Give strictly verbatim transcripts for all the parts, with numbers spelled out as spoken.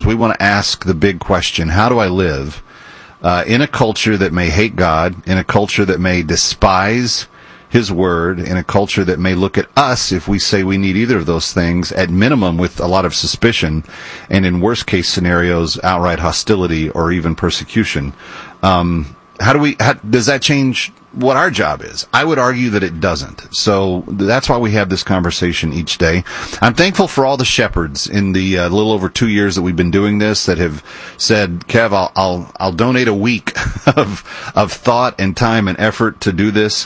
we want to ask the big question: how do I live uh, in a culture that may hate God, in a culture that may despise His Word, in a culture that may look at us, if we say we need either of those things, at minimum with a lot of suspicion, and in worst case scenarios, outright hostility or even persecution? Um, how do we? How, does that change what our job is? I would argue that it doesn't. So that's why we have this conversation each day. I'm thankful for all the shepherds in the uh, little over two years that we've been doing this that have said, Kev, I'll I'll, I'll donate a week of of thought and time and effort to do this.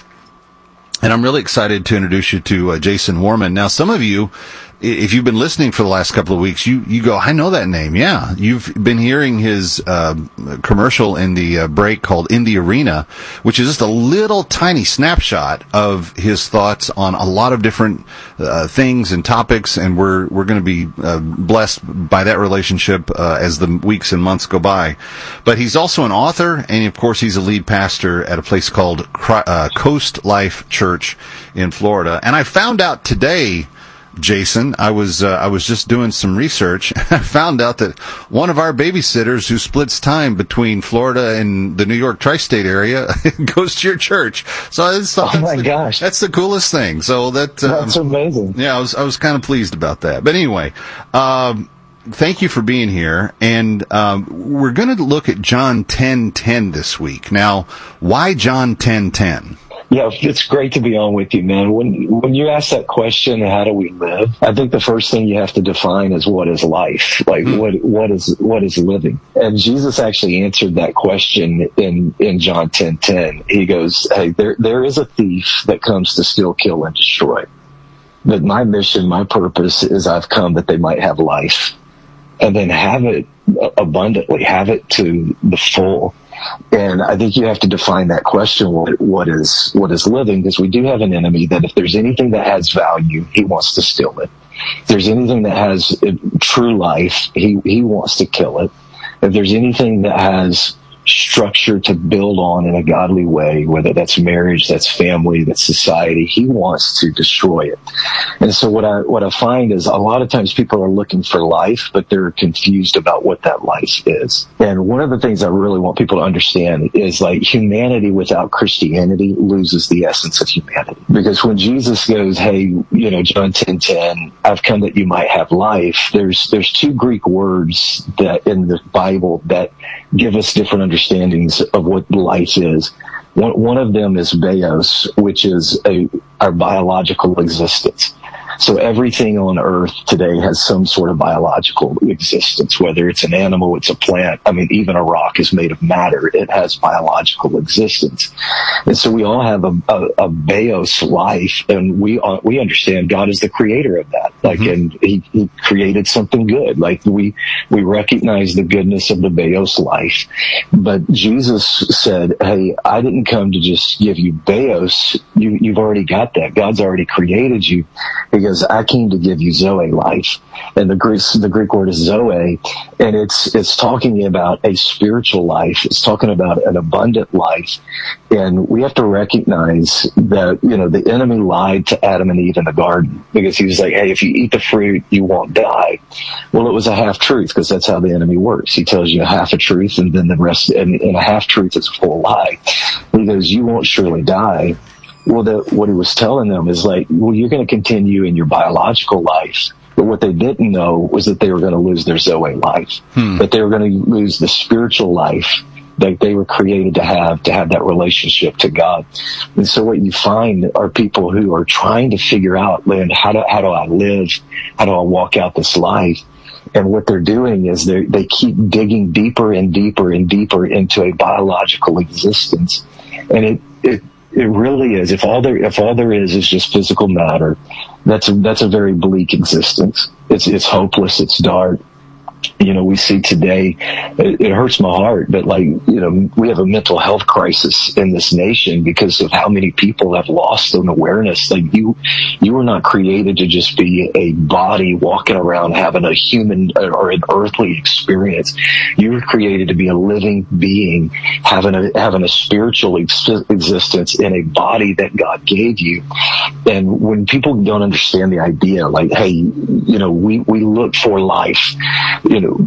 And I'm really excited to introduce you to uh, Jason Warman. Now, some of you, if you've been listening for the last couple of weeks, you, you go, I know that name. Yeah. You've been hearing his uh, commercial in the uh, break called In the Arena, which is just a little tiny snapshot of his thoughts on a lot of different uh, things and topics. And we're we're going to be uh, blessed by that relationship uh, as the weeks and months go by. But he's also an author, and of course, he's a lead pastor at a place called uh, Coast Life Church in Florida. And I found out today, Jason, I was uh, I was just doing some research. I found out that one of our babysitters who splits time between Florida and the New York tri-state area goes to your church. So I just thought, oh my the, gosh, that's the coolest thing. So that um, that's amazing. Yeah, I was I was kind of pleased about that. But anyway, um, thank you for being here. And um, we're going to look at John ten ten this week. Now, why John ten ten? Yeah, it's great to be on with you, man. When when you ask that question, how do we live? I think the first thing you have to define is what is life? Like mm. what what is what is living? And Jesus actually answered that question in in John ten ten. He goes, "Hey, there there is a thief that comes to steal, kill, and destroy. But my mission, my purpose is I've come that they might have life, and then have it abundantly, have it to the full." And I think you have to define that question, what, what is what is living, because we do have an enemy that if there's anything that has value, he wants to steal it. If there's anything that has true life, he, he wants to kill it. If there's anything that has structure to build on in a godly way, whether that's marriage, that's family, that's society, he wants to destroy it. And so what I what I find is a lot of times people are looking for life, but they're confused about what that life is. And one of the things I really want people to understand is like humanity without Christianity loses the essence of humanity. Because when Jesus goes, hey, you know, John ten ten, I've come that you might have life, there's there's two Greek words that in the Bible that give us different understandings of what life is. One, one of them is bios, which is a, our biological existence. So everything on earth today has some sort of biological existence, whether it's an animal, it's a plant. I mean, even a rock is made of matter. It has biological existence. And so we all have a, a, a bios life, and we uh, we understand God is the creator of that. Like, mm-hmm. and he, he created something good. Like we, we recognize the goodness of the bios life. But Jesus said, hey, I didn't come to just give you bios. You, you've already got that. God's already created you. Because I came to give you Zoe life, and the Greek the Greek word is Zoe, and it's it's talking about a spiritual life. It's talking about an abundant life, and we have to recognize that you know the enemy lied to Adam and Eve in the garden because he was like, "Hey, if you eat the fruit, you won't die." Well, it was a half truth because that's how the enemy works. He tells you a half a truth, and then the rest, and, and a half truth is a full lie. He goes, "You won't surely die." Well, the, what he was telling them is like, well, you're going to continue in your biological life. But what they didn't know was that they were going to lose their Zoe life, hmm. that they were going to lose the spiritual life that they were created to have, to have that relationship to God. And so what you find are people who are trying to figure out, man, how do, how do I live? How do I walk out this life? And what they're doing is they they keep digging deeper and deeper and deeper into a biological existence. And it, it, It really is. If all there, if all there is is just physical matter, that's a, that's a very bleak existence. It's it's hopeless. It's dark. You know, we see today, it, it hurts my heart, but like, you know, we have a mental health crisis in this nation because of how many people have lost an awareness. Like you, you were not created to just be a body walking around having a human or an earthly experience. You were created to be a living being having a, having a spiritual ex- existence in a body that God gave you. And when people don't understand the idea, like, hey, you know, we, we look for life, you know,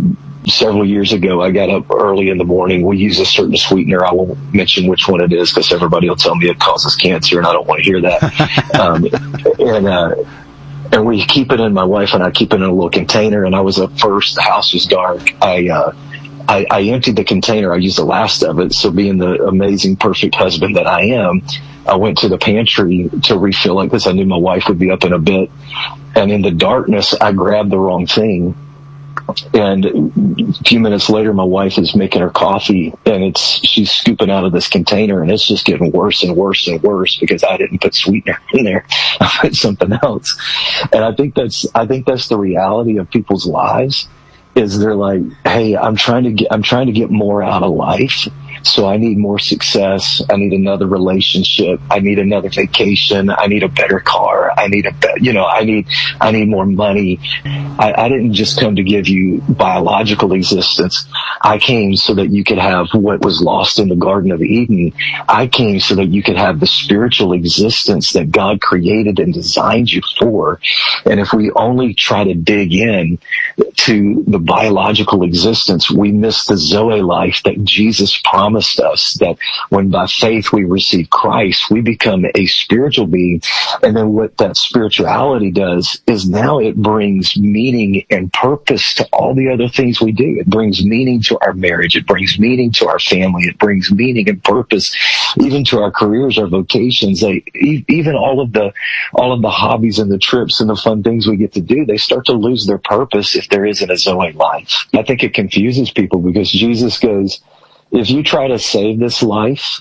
several years ago, I got up early in the morning. We use a certain sweetener. I won't mention which one it is because everybody will tell me it causes cancer, and I don't want to hear that. um, and, uh, and we keep it in, my wife and I keep it in a little container. And I was up first. The house was dark. I, uh, I, I emptied the container. I used the last of it. So being the amazing, perfect husband that I am, I went to the pantry to refill it because I knew my wife would be up in a bit. And in the darkness, I grabbed the wrong thing. And a few minutes later, my wife is making her coffee, and it's she's scooping out of this container, and it's just getting worse and worse and worse because I didn't put sweetener in there. I put something else. And I think that's I think that's the reality of people's lives. Is they're like, hey, I'm trying to get I'm trying to get more out of life. So I need more success. I need another relationship. I need another vacation. I need a better car. I need a, be- you know, I need, I need more money. I, I didn't just come to give you biological existence. I came so that you could have what was lost in the Garden of Eden. I came so that you could have the spiritual existence that God created and designed you for. And if we only try to dig in to the biological existence, we miss the Zoe life that Jesus promised us, that when by faith we receive Christ, we become a spiritual being. And then what that spirituality does is now it brings meaning and purpose to all the other things we do. It brings meaning to our marriage. It brings meaning to our family. It brings meaning and purpose even to our careers, our vocations. They, even all of the, all of the hobbies and the trips and the fun things we get to do, they start to lose their purpose if there isn't a Zoe life. I think it confuses people because Jesus goes, if you try to save this life,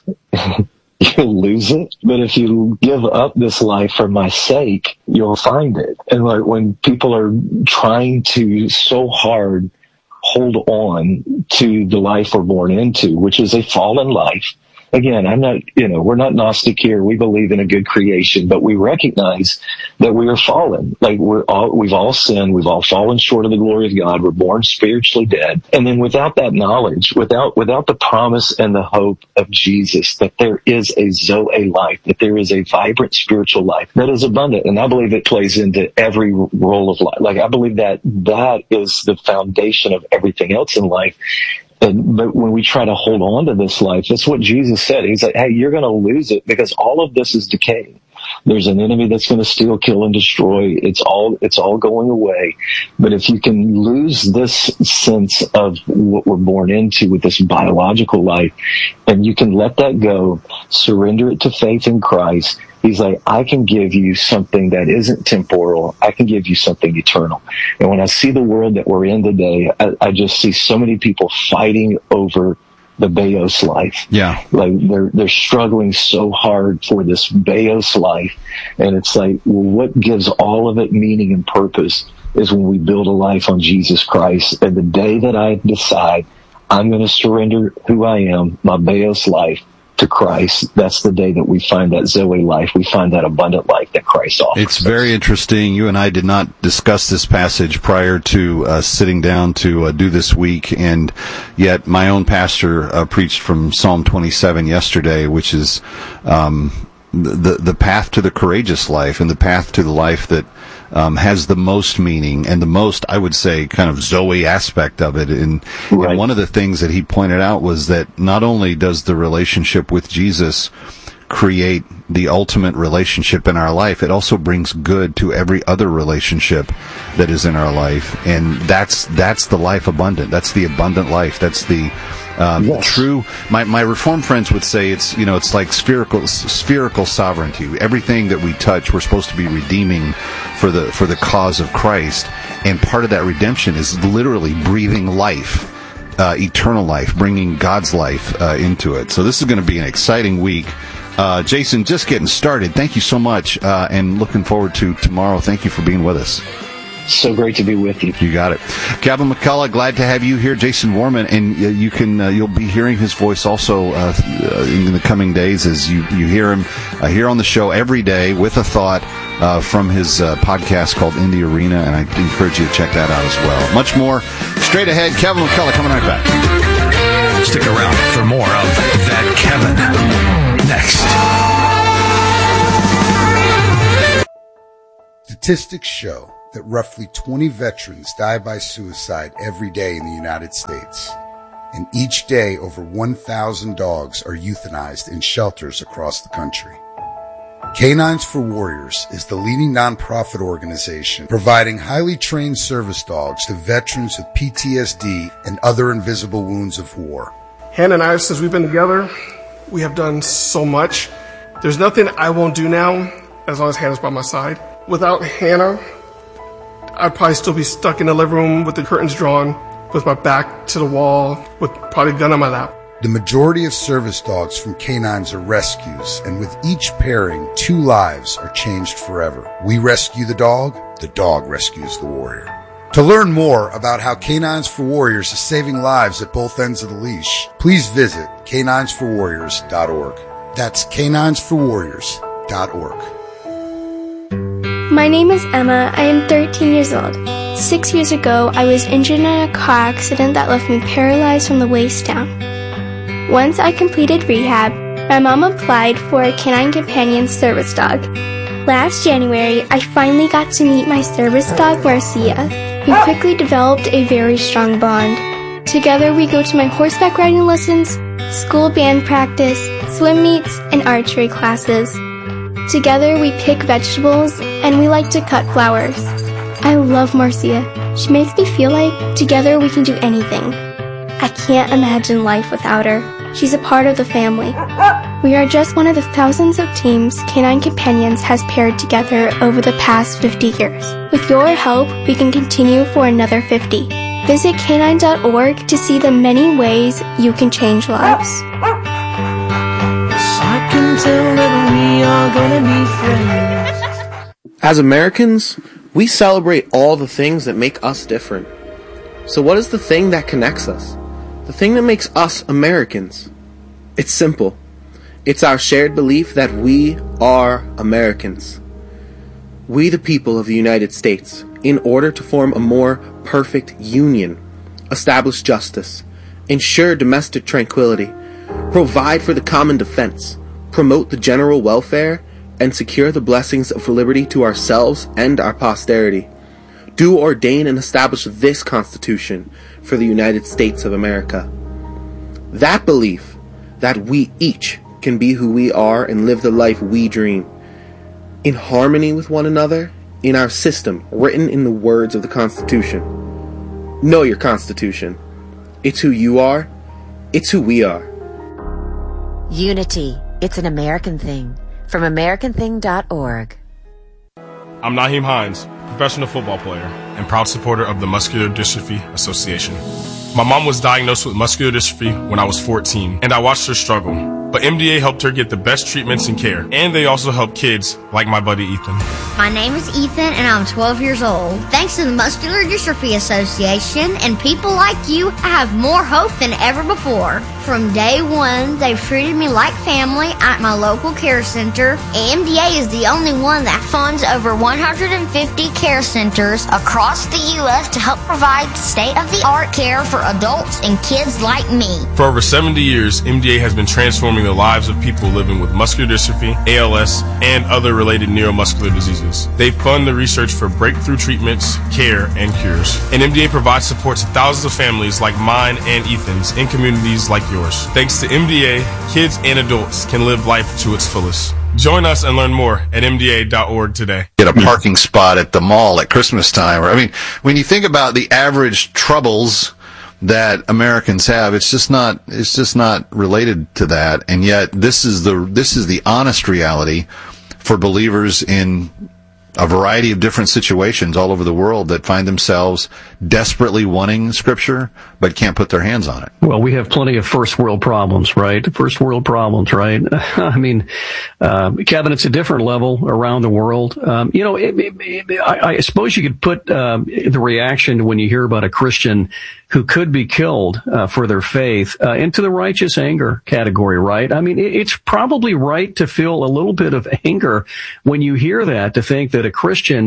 you'll lose it. But if you give up this life for my sake, you'll find it. And like when people are trying to so hard hold on to the life we're born into, which is a fallen life. Again, I'm not, you know, we're not Gnostic here. We believe in a good creation, but we recognize that we are fallen. Like we're all, we've all sinned. We've all fallen short of the glory of God. We're born spiritually dead. And then without that knowledge, without, without the promise and the hope of Jesus, that there is a Zoe life, that there is a vibrant spiritual life that is abundant. And I believe it plays into every role of life. Like I believe that that is the foundation of everything else in life. And, but when we try to hold on to this life, that's what Jesus said. He's like, hey, you're going to lose it because all of this is decaying. There's an enemy that's going to steal, kill, and destroy. It's all, it's all going away. But if you can lose this sense of what we're born into with this biological life, and you can let that go, surrender it to faith in Christ, he's like, I can give you something that isn't temporal. I can give you something eternal. And when I see the world that we're in today, I, I just see so many people fighting over the Beos life. Yeah. Like they're, they're struggling so hard for this Beos life. And it's like, well, what gives all of it meaning and purpose is when we build a life on Jesus Christ. And the day that I decide I'm going to surrender who I am, my Beos life, to Christ, that's the day that we find that Zoe life. We find that abundant life that Christ offers. It's very interesting. You and I did not discuss this passage prior to uh, sitting down to uh, do this week, and yet my own pastor uh, preached from Psalm twenty-seven yesterday, which is um, the the path to the courageous life and the path to the life that Um, has the most meaning and the most, I would say, kind of Zoe aspect of it. And, right. and one of the things that he pointed out was that not only does the relationship with Jesus create the ultimate relationship in our life, it also brings good to every other relationship that is in our life. And that's, that's the life abundant. That's the abundant life. That's the, um, yes. true, my, my Reformed friends would say it's, you know, it's like spherical, spherical sovereignty. Everything that we touch, we're supposed to be redeeming for the, for the cause of Christ. And part of that redemption is literally breathing life, uh, eternal life, bringing God's life, uh, into it. So this is going to be an exciting week. Uh, Jason, just getting started. Thank you so much, uh, and looking forward to tomorrow. Thank you for being with us. So great to be with you. You got it. Kevin McCullough, glad to have you here. Jason Warman, and uh, you can, uh, you'll be hearing his voice also, uh, in the coming days as you, you hear him, uh, here on the show every day with a thought, uh, from his, uh, podcast called In the Arena, and I encourage you to check that out as well. Much more straight ahead. Kevin McCullough coming right back. Stick around for more of That Kevin. Next. Statistics show that roughly twenty veterans die by suicide every day in the United States. And each day, over one thousand dogs are euthanized in shelters across the country. Canines for Warriors is the leading nonprofit organization providing highly trained service dogs to veterans with P T S D and other invisible wounds of war. Hannah and I, since we've been together, we have done so much. There's nothing I won't do now as long as Hannah's by my side. Without Hannah, I'd probably still be stuck in the living room with the curtains drawn, with my back to the wall, with probably a gun on my lap. The majority of service dogs from Canines are rescues, and with each pairing, two lives are changed forever. We rescue the dog, the dog rescues the warrior. To learn more about how Canines for Warriors is saving lives at both ends of the leash, please visit canines for warriors dot org. That's canines for warriors dot org. My name is Emma. I am thirteen years old. Six years ago, I was injured in a car accident that left me paralyzed from the waist down. Once I completed rehab, my mom applied for a Canine Companion service dog. Last January, I finally got to meet my service dog, Marcia. We quickly developed a very strong bond. Together, we go to my horseback riding lessons, school band practice, swim meets, and archery classes. Together, we pick vegetables, and we like to cut flowers. I love Marcia. She makes me feel like together we can do anything. I can't imagine life without her. She's a part of the family. We are just one of the thousands of teams Canine Companions has paired together over the past fifty years. With your help, we can continue for another fifty. Visit canine dot org to see the many ways you can change lives. I can tell that we are gonna be friends. As Americans, we celebrate all the things that make us different. So what is the thing that connects us? The thing that makes us Americans? It's simple. It's our shared belief that we are Americans. We, the people of the United States, in order to form a more perfect union, establish justice, ensure domestic tranquility, provide for the common defense, promote the general welfare, and secure the blessings of liberty to ourselves and our posterity, do ordain and establish this Constitution for the United States of America. That belief that we each can be who we are and live the life we dream, in harmony with one another, in our system written in the words of the Constitution. Know your Constitution. It's who you are. It's who we are. Unity. It's an American thing. From american thing dot org. I'm Naheem Hines, professional football player and proud supporter of the Muscular Dystrophy Association. My mom was diagnosed with muscular dystrophy when I was fourteen, and I watched her struggle. But M D A helped her get the best treatments and care, and they also help kids like my buddy Ethan. My name is Ethan, and I'm twelve years old. Thanks to the Muscular Dystrophy Association and people like you, I have more hope than ever before. From day one, they've treated me like family at my local care center. M D A is the only one that funds over one hundred fifty care centers across the U S to help provide state-of-the-art care for adults and kids like me. For over seventy years, M D A has been transforming the lives of people living with muscular dystrophy, A L S, and other related neuromuscular diseases. They fund the research for breakthrough treatments, care, and cures. And M D A provides support to thousands of families like mine and Ethan's in communities like yours. Thanks to M D A, kids and adults can live life to its fullest. Join us and learn more at M D A dot org today. Get a parking spot at the mall at Christmas time. I mean, when you think about the average troubles that Americans have, it's just not, it's just not related to that. And yet this is the, this is the honest reality for believers in a variety of different situations all over the world that find themselves desperately wanting Scripture, but can't put their hands on it. Well, we have plenty of first world problems, right? First world problems, right? I mean, uh, Kevin, it's a different level around the world. Um, you know, it, it, it, I, I suppose you could put uh, the reaction when you hear about a Christian who could be killed uh, for their faith uh, into the righteous anger category, right? I mean, it, it's probably right to feel a little bit of anger when you hear that, to think that a Christian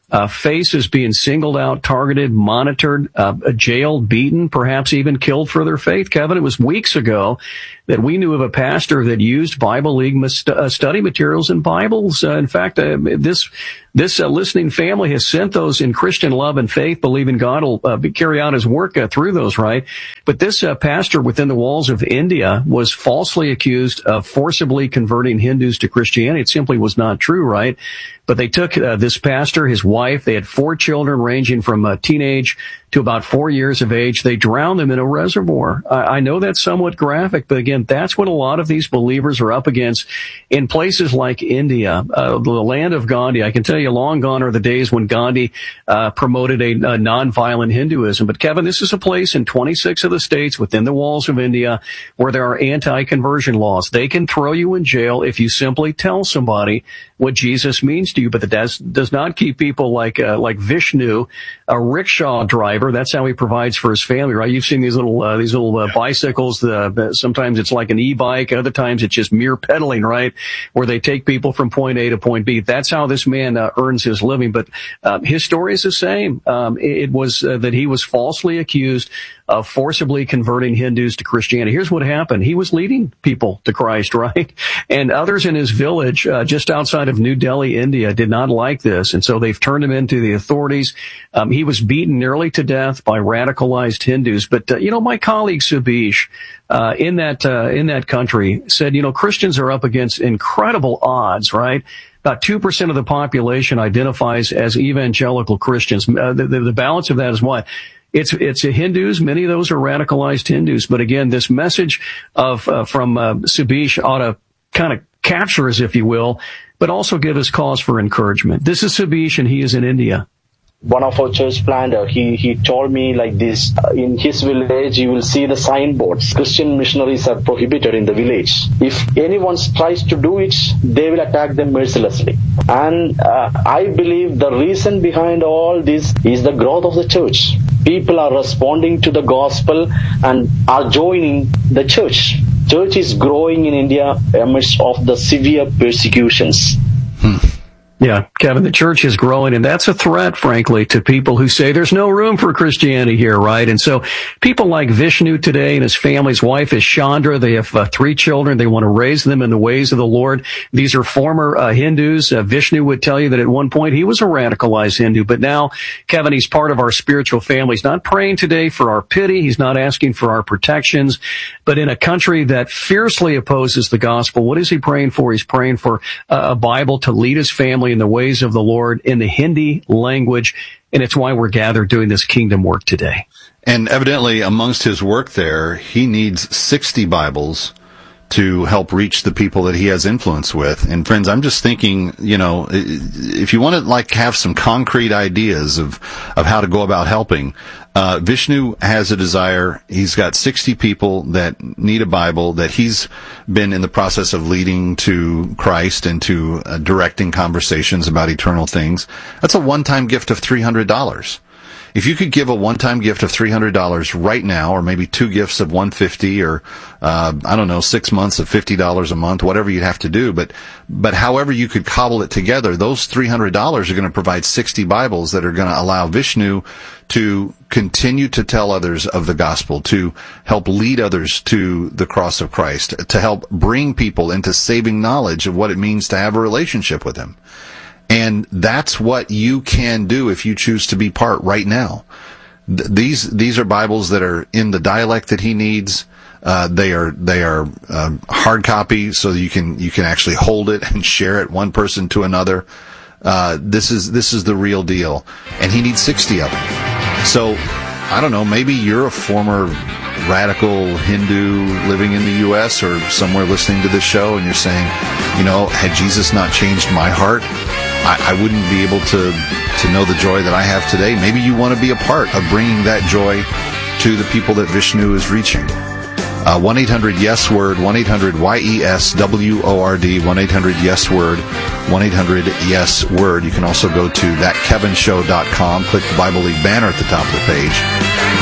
Uh, faces being singled out, targeted, monitored, uh, jailed, beaten, perhaps even killed for their faith. Kevin, it was weeks ago that we knew of a pastor that used Bible League st- uh, study materials and Bibles. Uh, in fact, uh, this this uh, listening family has sent those in Christian love and faith, believing God will uh, be, carry out his work uh, through those, right? But this uh, pastor within the walls of India was falsely accused of forcibly converting Hindus to Christianity. It simply was not true, right? But they took uh, this pastor, his wife, they had four children ranging from uh, teenage to about four years of age. They drowned them in a reservoir. I, I know that's somewhat graphic, but again, that's what a lot of these believers are up against in places like India, uh, the land of Gandhi. I can tell you long gone are the days when Gandhi uh, promoted a, a nonviolent Hinduism. But Kevin, this is a place in twenty-six of the states within the walls of India where there are anti-conversion laws. They can throw you in jail if you simply tell somebody what Jesus means to you, but that does, does not keep people like uh, like Vishnu, a rickshaw driver. That's how he provides for his family, right? You've seen these little uh, these little uh, bicycles. Uh, sometimes it's like an e-bike, other times it's just mere pedaling, right? Where they take people from point A to point B. That's how this man uh, earns his living. But uh, his story is the same. Um, it, it was uh, that he was falsely accused of forcibly converting Hindus to Christianity. Here's what happened. He was leading people to Christ, right? And others in his village, uh, just outside of New Delhi, India, did not like this. And so they've turned him into the authorities. Um, he was beaten nearly to death by radicalized Hindus. But, uh, you know, my colleague Subish, uh, in that, uh, in that country said, you know, Christians are up against incredible odds, right? About two percent of the population identifies as evangelical Christians. Uh, the, the, the balance of that is what? It's, it's Hindus. Many of those are radicalized Hindus. But again, this message of, uh, from, uh, Subish ought to kind of capture us, if you will, but also give us cause for encouragement. This is Subish and he is in India. One of our church planter, he, he told me like this, uh, in his village you will see the signboards. Christian missionaries are prohibited in the village. If anyone tries to do it, they will attack them mercilessly. And uh, I believe the reason behind all this is the growth of the church. People are responding to the gospel and are joining the church. Church is growing in India amidst of the severe persecutions. Hmm. Yeah, Kevin, the church is growing, and that's a threat, frankly, to people who say there's no room for Christianity here, right? And so people like Vishnu today and his family's wife is Chandra. They have uh, three children. They want to raise them in the ways of the Lord. These are former uh, Hindus. Uh, Vishnu would tell you that at one point he was a radicalized Hindu, but now, Kevin, he's part of our spiritual family. He's not praying today for our pity. He's not asking for our protections. But in a country that fiercely opposes the gospel, what is he praying for? He's praying for uh, a Bible to lead his family in the ways of the Lord in the Hindi language, and it's why we're gathered doing this kingdom work today. And evidently, amongst his work there, he needs sixty Bibles to help reach the people that he has influence with. And friends, I'm just thinking, you know, if you want to like have some concrete ideas of, of how to go about helping, uh, Vishnu has a desire. He's got sixty people that need a Bible that he's been in the process of leading to Christ and to uh, directing conversations about eternal things. That's a one-time gift of three hundred dollars. If you could give a one-time gift of three hundred dollars right now, or maybe two gifts of one hundred fifty dollars, or, uh, I don't know, six months of fifty dollars a month, whatever you'd have to do, but, but however you could cobble it together, those three hundred dollars are going to provide sixty Bibles that are going to allow Vishnu to continue to tell others of the gospel, to help lead others to the cross of Christ, to help bring people into saving knowledge of what it means to have a relationship with Him. And that's what you can do if you choose to be part right now. Th- these these are Bibles that are in the dialect that he needs. Uh, they are they are uh, hard copy, so that you can you can actually hold it and share it one person to another. Uh, this is this is the real deal, and he needs sixty of them. So I don't know. Maybe you're a former radical Hindu living in the U S or somewhere listening to this show, and you're saying, you know, had Jesus not changed my heart, I, I wouldn't be able to to know the joy that I have today. Maybe you want to be a part of bringing that joy to the people that Vishnu is reaching. Uh, one eight hundred yes word, one eight hundred Y E S W O R D, one eight hundred yes word, one eight hundred yes word. You can also go to that kevin show dot com, click the Bible League banner at the top of the page.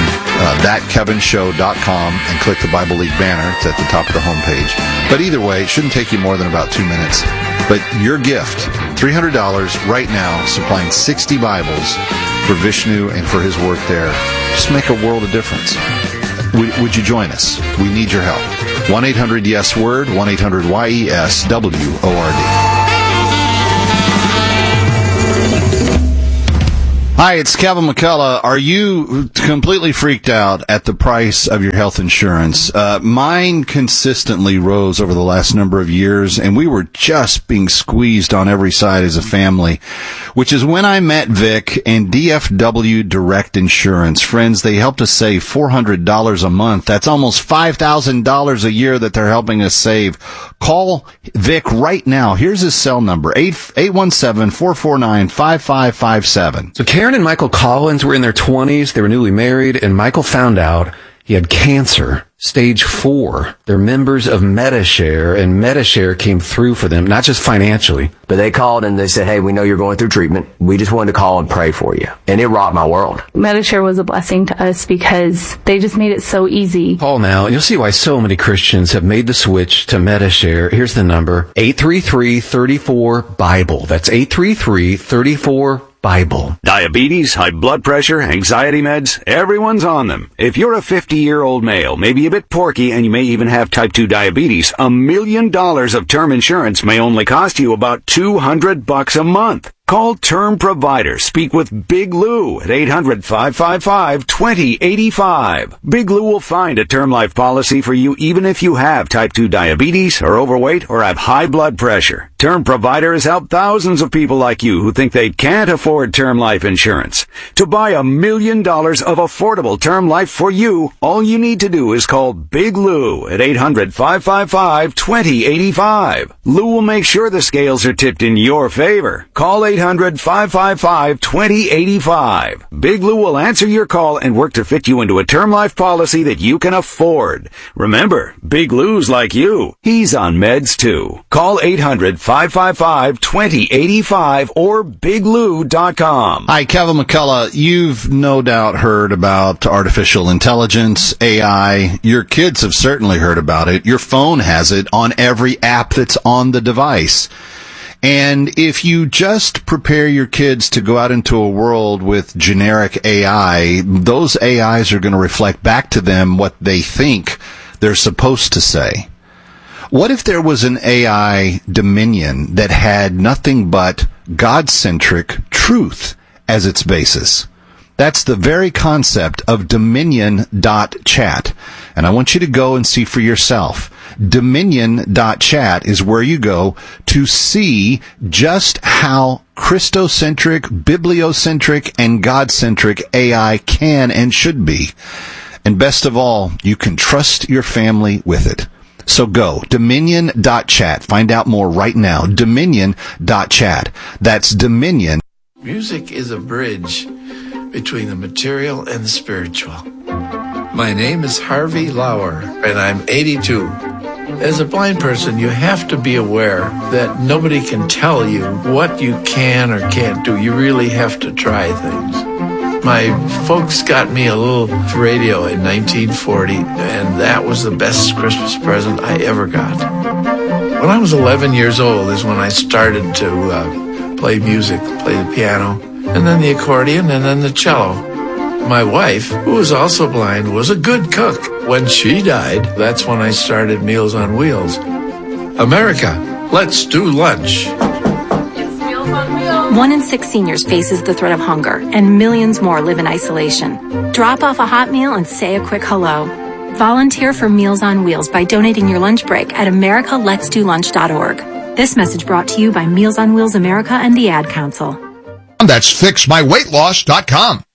uh, that kevin show dot com and click the Bible League banner. It's at the top of the homepage. But either way, it shouldn't take you more than about two minutes. But your gift, three hundred dollars right now, supplying sixty Bibles for Vishnu and for his work there, just make a world of difference. Would, would you join us? We need your help. one eight hundred yes word, one eight hundred Y E S W O R D. Hi, it's Kevin McCullough. Are you completely freaked out at the price of your health insurance? Uh, mine consistently rose over the last number of years, and we were just being squeezed on every side as a family, which is when I met Vic and D F W Direct Insurance. Friends, they helped us save four hundred dollars a month. That's almost five thousand dollars a year that they're helping us save. Call Vic right now. Here's his cell number, eight one seven, four four nine, five five five seven. So Karen and Michael Collins were in their twenties. They were newly married, and Michael found out he had cancer, stage four. They're members of MediShare, and MediShare came through for them, not just financially. But they called and they said, hey, we know you're going through treatment. We just wanted to call and pray for you. And it rocked my world. MediShare was a blessing to us because they just made it so easy. Call now, and you'll see why so many Christians have made the switch to MediShare. Here's the number, eight three three, three four, Bible. That's eight three three, three four, Bible. Diabetes, high blood pressure, anxiety meds, everyone's on them. If you're a fifty-year-old male, maybe a bit porky, and you may even have type two diabetes, a million dollars of term insurance may only cost you about two hundred bucks a month. Call Term Provider. Speak with Big Lou at eight hundred, five five five, two zero eight five. Big Lou will find a term life policy for you even if you have type two diabetes, are overweight, or have high blood pressure. Term Provider has helped thousands of people like you who think they can't afford term life insurance. To buy a million dollars of affordable term life for you, all you need to do is call Big Lou at eight hundred, five five five, two zero eight five. Lou will make sure the scales are tipped in your favor. Call eight hundred, five five five, two zero eight five. Big Lou will answer your call and work to fit you into a term life policy that you can afford. Remember, Big Lou's like you. He's on meds too. Call eight hundred, five five five, two zero eight five or big lou dot com. Hi, Kevin McCullough. You've no doubt heard about artificial intelligence, A I. Your kids have certainly heard about it. Your phone has it on every app that's on the device. And if you just prepare your kids to go out into a world with generic A I, those A Is are going to reflect back to them what they think they're supposed to say. What if there was an A I dominion that had nothing but God-centric truth as its basis? That's the very concept of dominion dot chat. And I want you to go and see for yourself. dominion dot chat is where you go to see just how Christocentric, bibliocentric, and God-centric A I can and should be. And best of all, you can trust your family with it. So go, dominion dot chat. Find out more right now, dominion dot chat. That's Dominion. Music is a bridge between the material and the spiritual. My name is Harvey Lauer, and I'm eighty-two. As a blind person, you have to be aware that nobody can tell you what you can or can't do. You really have to try things. My folks got me a little radio in nineteen forty, and that was the best Christmas present I ever got. When I was eleven years old is when I started to uh, play music, play the piano, and then the accordion, and then the cello. My wife, who was also blind, was a good cook. When she died, that's when I started Meals on Wheels. America, let's do lunch. One in six seniors faces the threat of hunger, and millions more live in isolation. Drop off a hot meal and say a quick hello. Volunteer for Meals on Wheels by donating your lunch break at america lets do lunch dot org. This message brought to you by Meals on Wheels America and the Ad Council. That's fix my weight loss dot com.